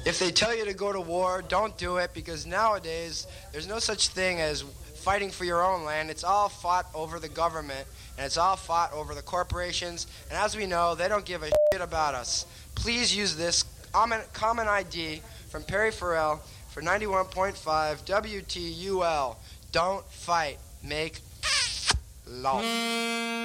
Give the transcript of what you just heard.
If they tell you to go to war, don't do it, because nowadays there's no such thing as fighting for your own land. It's all fought over the government, and it's all fought over the corporations, and as we know, they don't give a shit about us. Please use this common ID from Perry Farrell for 91.5 WTUL. Don't fight. Make love.